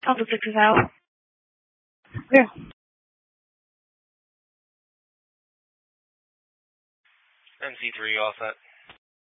Alpha 6 is out. Yeah. MC3, all set.